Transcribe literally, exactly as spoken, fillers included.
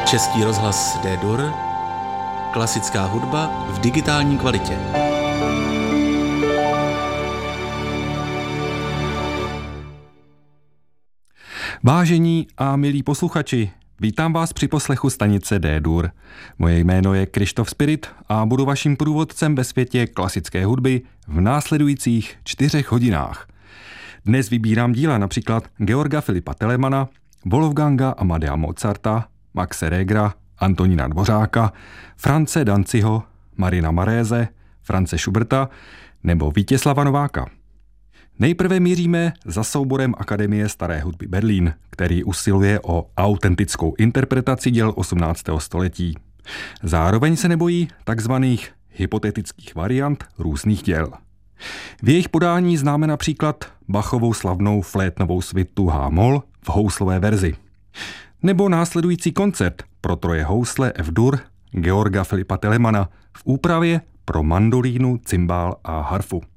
Český rozhlas D-Dur, klasická hudba v digitální kvalitě. Vážení a milí posluchači, vítám vás při poslechu stanice D-Dur. Moje jméno je Krištof Spirit a budu vaším průvodcem ve světě klasické hudby v následujících čtyřech hodinách. Dnes vybírám díla například Georga Filipa Telemana, Wolfganga Amadea Mozarta, Maxe Regera, Antonína Dvořáka, France Danciho, Marina Maréze, France Schuberta nebo Vítězslava Nováka. Nejprve míříme za souborem Akademie staré hudby Berlín, který usiluje o autentickou interpretaci děl osmnáctého století. Zároveň se nebojí takzvaných hypotetických variant různých děl. V jejich podání známe například Bachovou slavnou flétnovou svitu H-moll v houslové verzi. Nebo následující koncert pro troje housle F-dur Georga Filipa Telemana v úpravě pro mandolínu, cymbál a harfu.